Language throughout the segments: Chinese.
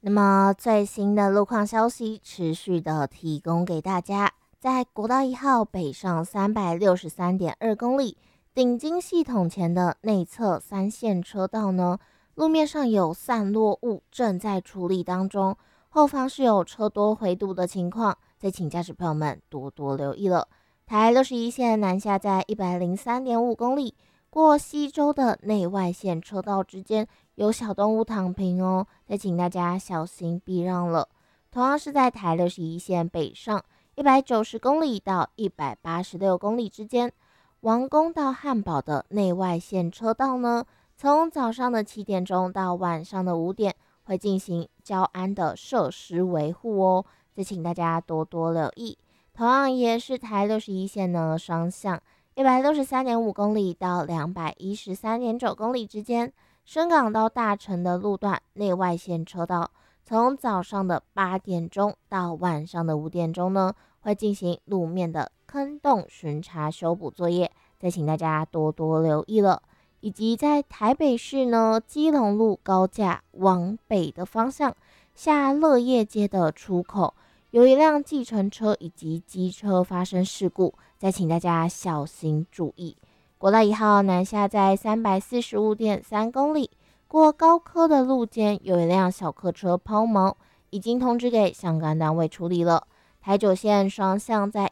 那么最新的路况消息持续的提供给大家，在国道1号北上363.2公里顶金系统前的内侧3线车道呢，路面上有散落物正在处理当中，后方是有车多回堵的情况，再请驾驶朋友们多多留意了。台61线南下在103.5公里，过西周的内外线车道之间有小动物躺平哦，再请大家小心避让了。同样是在台61线北上190公里到186公里之间，王宫到汉堡的内外线车道呢，从早上的7点钟到晚上的5点会进行交安的设施维护哦，再请大家多多留意。同样也是台61线呢，双向163.5公里到213.9公里之间，深港到大城的路段内外线车道，从早上的8点钟到晚上的5点钟呢，会进行路面的坑洞巡查修补作业，再请大家多多留意了。以及在台北市呢，基隆路高架往北的方向下乐业街的出口，有一辆计程车以及机车发生事故，再请大家小心注意。国道1号南下在345.3公里，过高科的路肩有一辆小客车抛锚，已经通知给相关单位处理了。台9线双向在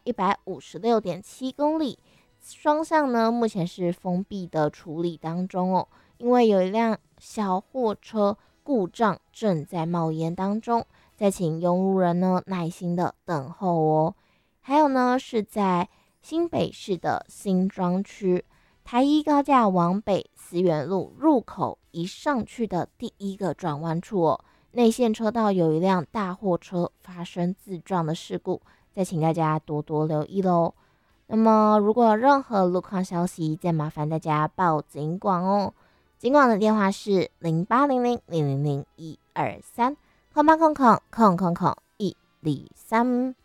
156.7公里，双向呢目前是封闭的处理当中哦，因为有一辆小货车故障正在冒烟当中，再请用路人呢耐心的等候哦。还有呢是在新北市的新庄区台一高架往北思源路入口一上去的第一个转弯处哦，内线车道有一辆大货车发生自撞的事故，再请大家多多留意喽。那么如果有任何路况消息，再麻烦大家报警广哦。警广的电话是0800000123，0800000123。